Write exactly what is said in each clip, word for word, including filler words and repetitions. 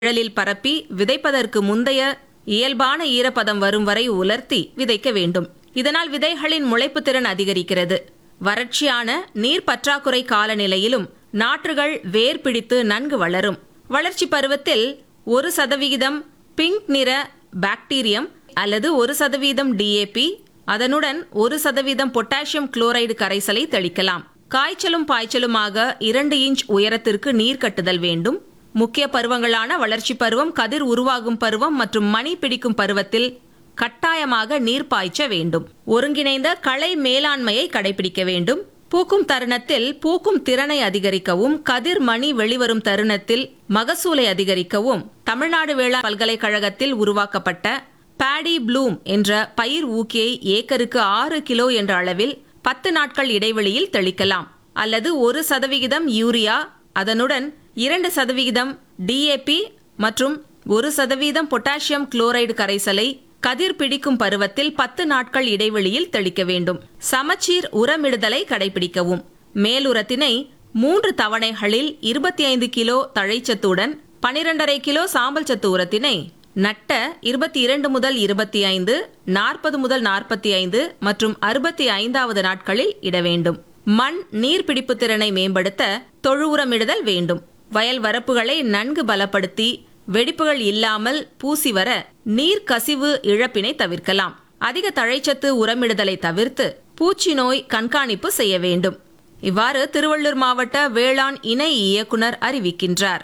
நிழலில் பரப்பி விதைப்பதற்கு முந்தைய இயல்பான ஈரப்பதம் வரும் வரை உலர்த்தி விதைக்க வேண்டும். இதனால் விதைகளின் முளைப்பு திறன் அதிகரிக்கிறது. வறட்சியான நீர் பற்றாக்குறை காலநிலையிலும் நாற்றுகள் வேர் பிடித்து நன்கு வளரும். வளர்ச்சி பருவத்தில் ஒரு சதவிகிதம் பிங்க் நிற பாக்டீரியம் அல்லது ஒரு சதவீதம் டிஏபி, அதனுடன் ஒரு சதவீதம் பொட்டாசியம் குளோரைடு கரைசலை தெளிக்கலாம். காய்ச்சலும் பாய்ச்சலுமாக இரண்டு இன்ச் உயரத்திற்கு நீர் கட்டுதல் வேண்டும். முக்கிய பருவங்களான வளர்ச்சி பருவம், கதிர் உருவாகும் பருவம் மற்றும் மணி பிடிக்கும் பருவத்தில் கட்டாயமாக நீர் பாய்ச்ச வேண்டும். ஒருங்கிணைந்த களை மேலாண்மையை கடைபிடிக்க வேண்டும். பூக்கும் தருணத்தில் பூக்கும் திறனை அதிகரிக்கவும், கதிர் மணி வெளிவரும் தருணத்தில் மகசூலை அதிகரிக்கவும் தமிழ்நாடு வேளாண் பல்கலைக்கழகத்தில் உருவாக்கப்பட்ட பாடி ப்ளூம் என்ற பயிர் ஊக்கியை ஏக்கருக்கு ஆறு கிலோ என்ற அளவில் பத்து நாட்கள் இடைவெளியில் தெளிக்கலாம். அல்லது ஒரு சதவிகிதம் யூரியா, அதனுடன் இரண்டு சதவிகிதம் டிஏபி மற்றும் ஒரு சதவீதம் பொட்டாசியம் குளோரைடு கரைசலை கதிர் பிடிக்கும் பருவத்தில் பத்து நாட்கள் இடைவெளியில் தெளிக்க வேண்டும். சமச்சீர் உரமிடுதலை கடைபிடிக்கவும். மேலுரத்தினை மூன்று தவணைகளில் இருபத்தி ஐந்து கிலோ தழைச்சத்துடன் பனிரெண்டரை கிலோ சாம்பல் சத்து உரத்தினை நட்ட இருபத்தி இரண்டு முதல் இருபத்தி ஐந்து, நாற்பது முதல் நாற்பத்தி ஐந்து மற்றும் அறுபத்தி ஐந்தாவது நாட்களில் இட வேண்டும். மண் நீர்பிடிப்பு திறனை மேம்படுத்த தொழு உரமிடுதல் வேண்டும். வயல் வரப்புகளை நன்கு பலப்படுத்தி வெடிப்புகள் இல்லாமல் பூசி வர நீர் கசிவு இழப்பினை தவிர்க்கலாம். அதிக தழைச்சத்து உரமிடுதலை தவிர்த்து பூச்சி நோய் கண்காணிப்பு செய்ய வேண்டும். இவ்வாறு திருவள்ளூர் மாவட்ட வேளாண் இணை இயக்குனர் அறிவிக்கின்றார்.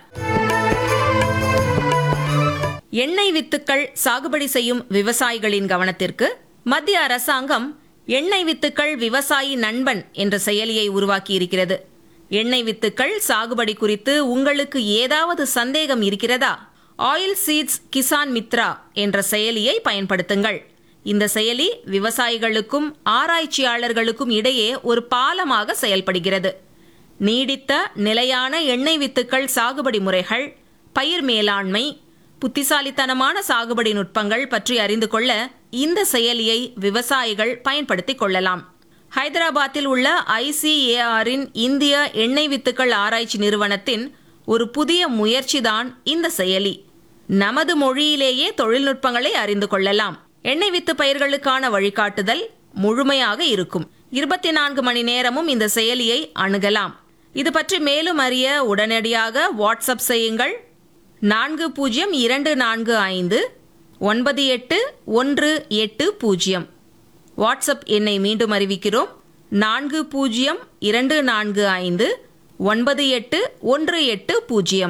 எண்ணெய் வித்துக்கள் சாகுபடி செய்யும் விவசாயிகளின் கவனத்திற்கு மத்திய அரசாங்கம் எண்ணெய் வித்துக்கள் விவசாயி நண்பன் என்ற செயலியை உருவாக்கி இருக்கிறது. எண்ணெய் வித்துக்கள் சாகுபடி குறித்து உங்களுக்கு ஏதாவது சந்தேகம் இருக்கிறதா? ஆயில் சீட்ஸ் கிசான் மித்ரா என்ற செயலியை பயன்படுத்துங்கள். இந்த செயலி விவசாயிகளுக்கும் ஆராய்ச்சியாளர்களுக்கும் இடையே ஒரு பாலமாக செயல்படுகிறது. நீடித்த நிலையான எண்ணெய் வித்துக்கள் சாகுபடி முறைகள், பயிர் மேலாண்மை, புத்திசாலித்தனமான சாகுபடி நுட்பங்கள் பற்றி அறிந்து கொள்ள இந்த செயலியை விவசாயிகள் பயன்படுத்திக் கொள்ளலாம். ஹைதராபாத்தில் உள்ள ஐசிஏஆரின் இந்திய எண்ணெய் வித்துக்கள் ஆராய்ச்சி நிறுவனத்தின் ஒரு புதிய முயற்சிதான் இந்த செயலி. நமது மொழியிலேயே தொழில்நுட்பங்களை அறிந்து கொள்ளலாம். எண்ணெய் வித்து பயிர்களுக்கான வழிகாட்டுதல் முழுமையாக இருக்கும். இருபத்தி நான்கு மணி நேரமும் இந்த செயலியை அணுகலாம். இது பற்றி மேலும் அறிய உடனடியாக வாட்ஸ்அப் செய்யுங்கள். நான்கு பூஜ்ஜியம் இரண்டு நான்கு ஐந்து ஒன்பது எட்டு ஒன்று எட்டு பூஜ்ஜியம். வாட்ஸ்அப் எண்ணை மீண்டும் அறிவிக்கிறோம். நான்கு பூஜ்ஜியம் இரண்டு நான்கு ஐந்து ஒன்பது எட்டு ஒன்று எட்டு பூஜ்ஜியம்.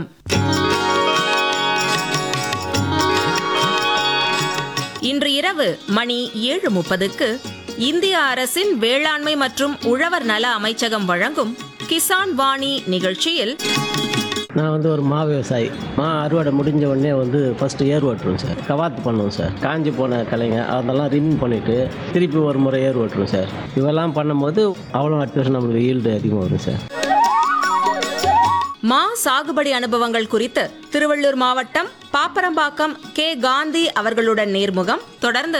இன்று இரவு மணி ஏழு முப்பதுக்கு இந்திய அரசின் வேளாண்மை மற்றும் உழவர் நல அமைச்சகம் வழங்கும் கிசான் வாணி நிகழ்ச்சியில் நான் வந்து ஒரு மா விவசாயி. மா அறுவடை முடிஞ்ச உடனே வந்து ஃபஸ்ட்டு ஏர் ஓட்டுருவோம் சார். கவாத்து பண்ணுவோம் சார். காஞ்சி போன கலைங்க அதெல்லாம் ரிமூவ் பண்ணிவிட்டு திருப்பி ஒரு முறை ஏர் ஓட்டுருவோம் சார். இதெல்லாம் பண்ணும்போது அவ்வளோ அடுத்த வருஷம் நம்மளுக்கு ஈல்டு அதிகமாக வரும் சார். மா சாகுபடி அனுபவங்கள் குறித்து திருவள்ளூர் மாவட்டம் பாப்பரம்பாக்கம் கே காந்தி அவர்களுடன் நேர்முகம். தொடர்ந்து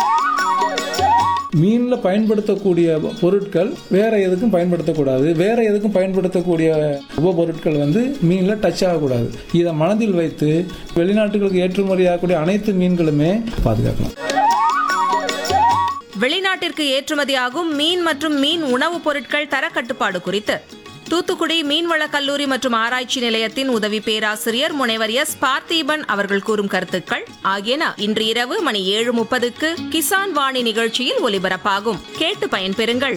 மீன்ல பயன்படுத்தக்கூடிய பொருட்கள் வேற எதுக்கும் பயன்படுத்தக்கூடாது. வேற எதுக்கும் பயன்படுத்தக்கூடிய உப பொருட்கள் வந்து மீன்ல டச் ஆகக்கூடாது. இதை மனதில் வைத்து வெளிநாட்டுகளுக்கு ஏற்றுமதி ஆகக்கூடிய அனைத்து மீன்களுமே பாதுகாக்கலாம். வெளிநாட்டிற்கு ஏற்றுமதியாகும் மீன் மற்றும் மீன் உணவுப் பொருட்கள் தர கட்டுப்பாடு குறித்து தூத்துக்குடி மீன்வள கல்லூரி மற்றும் ஆராய்ச்சி நிலையத்தின் உதவி பேராசிரியர் முனைவர் எஸ் பார்த்தீபன் அவர்கள் கூறும் கருத்துக்கள் ஆகியன இன்று இரவு மணி ஏழு முப்பதுக்கு கிசான் வாணி நிகழ்ச்சியில் ஒலிபரப்பாகும். கேட்டு பயன்பெறுங்கள்.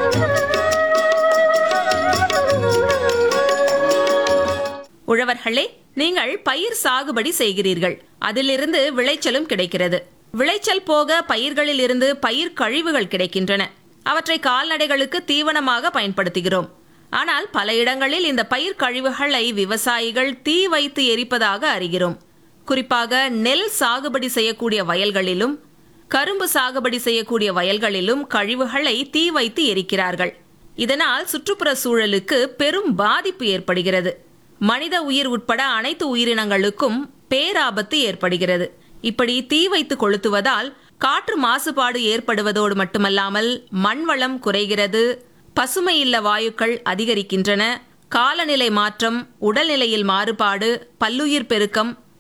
உழவர்களே, நீங்கள் பயிர் சாகுபடி செய்கிறீர்கள். அதிலிருந்து விளைச்சலும் கிடைக்கிறது. விளைச்சல் போக பயிர்களில் இருந்து பயிர் கழிவுகள் கிடைக்கின்றன. அவற்றை கால்நடைகளுக்கு தீவனமாக பயன்படுத்துகிறோம். ஆனால் பல இடங்களில் இந்த பயிர் கழிவுகளை விவசாயிகள் தீ வைத்து எரிப்பதாக அறிகிறோம். குறிப்பாக நெல் சாகுபடி செய்யக்கூடிய வயல்களிலும் கரும்பு சாகுபடி செய்யக்கூடிய வயல்களிலும் கழிவுகளை தீ வைத்து எரிக்கிறார்கள். இதனால் சுற்றுப்புற சூழலுக்கு பெரும் பாதிப்பு ஏற்படுகிறது. மனித உயிர் உட்பட அனைத்து உயிரினங்களுக்கும் பேராபத்து ஏற்படுகிறது. இப்படி தீ வைத்து கொளுத்துவதால் காற்று மாசுபாடு ஏற்படுவதோடு மட்டுமல்லாமல் மண்வளம் குறைகிறது. பசுமை இல்ல வாயுக்கள் அதிகரிக்கின்றன. காலநிலை மாற்றம், உடல்நிலையில் மாறுபாடு, பல்லுயிர் பெருக்கம்